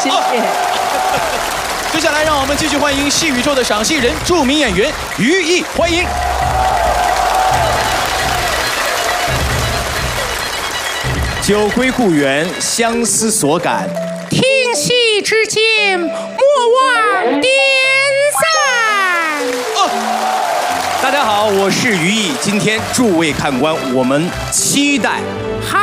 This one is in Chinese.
谢谢。 接下来，让我们继续欢迎戏宇宙的赏析人、著名演员于毅，欢迎。 酒归故园，相思所感。 听戏之间，莫忘点赞。 大家好，我是于毅。今天诸位看官，我们期待